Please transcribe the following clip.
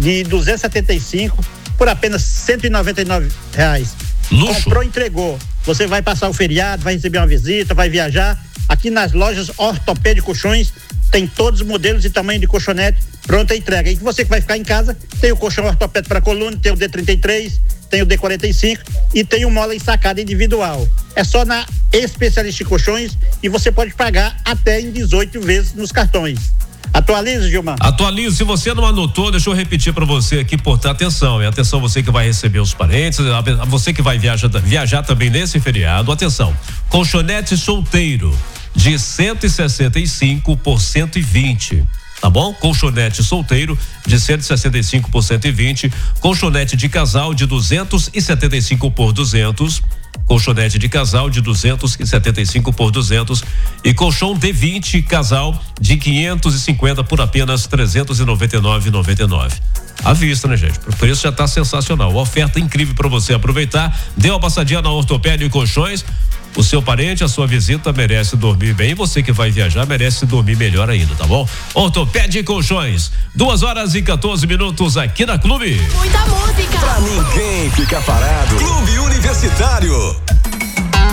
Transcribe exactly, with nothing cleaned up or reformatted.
de duzentos e setenta e cinco por apenas cento e noventa e nove reais. Luxo. Comprou, entregou. Você vai passar o feriado, vai receber uma visita, vai viajar. Aqui nas lojas Ortopédia Colchões tem todos os modelos e tamanho de colchonete pronta entrega. E você que vai ficar em casa, tem o colchão ortopédico para coluna, tem o D trinta e três, tem o D quarenta e cinco e tem o mola ensacada individual. É só na Especialista em Colchões e você pode pagar até em dezoito vezes nos cartões. Atualiza, Gilmar. Atualiza. Se você não anotou, deixa eu repetir para você aqui, portar atenção. E atenção, você que vai receber os parentes, você que vai viajar, viajar também nesse feriado. Atenção. Colchonete solteiro de cento e sessenta e cinco por cento e vinte. Tá bom? Colchonete solteiro de cento e sessenta e cinco por cento e vinte. Colchonete de casal de duzentos e setenta e cinco por duzentos. Colchonete de casal de duzentos e setenta e cinco por duzentos e colchão D vinte casal de quinhentos e cinquenta por apenas trezentos e noventa e nove reais e noventa e nove centavos. À vista, né, gente? O preço já tá sensacional. Uma oferta incrível para você aproveitar. Dê uma passadinha na Ortopédia e Colchões. O seu parente, a sua visita merece dormir bem. E você que vai viajar merece dormir melhor ainda, tá bom? Ortopédia e Colchões. Duas horas e quatorze minutos aqui na Clube. Muita música. Pra ninguém ficar parado. Clube Universitário.